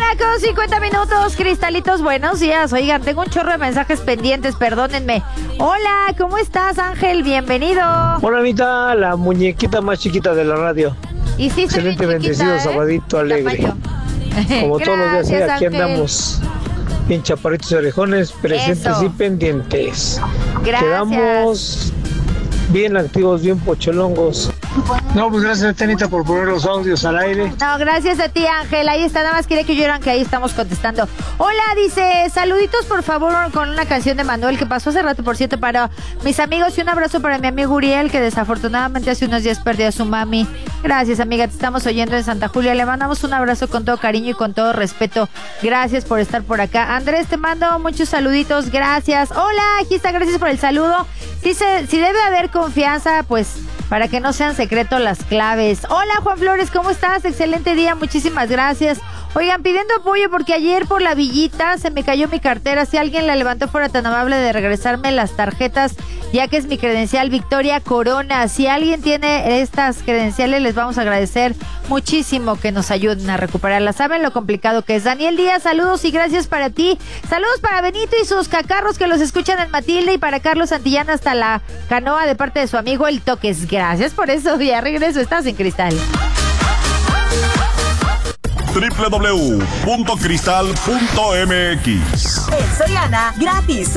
con 50 minutos, cristalitos, buenos días. Oigan, tengo un chorro de mensajes pendientes, perdónenme. Hola, ¿cómo estás, Ángel? Bienvenido. Hola, Anita, la muñequita más chiquita de la radio. Y sí, excelente, bendecido, sabadito alegre. Como Gracias, todos los días, aquí Ángel. andamos. Bien chaparritos y orejones, presentes Eso. y pendientes. Gracias. Quedamos bien activos, bien pocholongos. No, pues gracias, Tenita, por poner los audios al aire. No, gracias a ti, Ángel. Ahí está, nada más quería que oyeran que ahí estamos contestando. Hola, dice, saluditos por favor con una canción de Manuel que pasó hace rato, por cierto, para mis amigos, y un abrazo para mi amigo Uriel, que desafortunadamente hace unos días perdió a su mami. Gracias, amiga, te estamos oyendo en Santa Julia. Le mandamos un abrazo con todo cariño y con todo respeto. Gracias por estar por acá. Andrés, te mando muchos saluditos, gracias. Hola, aquí está, gracias por el saludo. Dice, si debe haber confianza, pues para que no sean secreto las claves. Hola, Juan Flores, ¿cómo estás? Excelente día, muchísimas gracias. Oigan, pidiendo apoyo porque ayer por la villita se me cayó mi cartera. Si alguien la levantó, fuera tan amable de regresarme las tarjetas, ya que es mi credencial Victoria Corona. Si alguien tiene estas credenciales, les vamos a agradecer muchísimo que nos ayuden a recuperarlas. ¿Saben lo complicado que es? Daniel Díaz, saludos y gracias para ti. Saludos para Benito y sus cacarros que los escuchan en Matilde, y para Carlos Santillana hasta la Canoa de parte de su amigo El Toques. Gracias por eso. Ya regreso, estás en Cristal. www.cristal.mx. En Soriana, gratis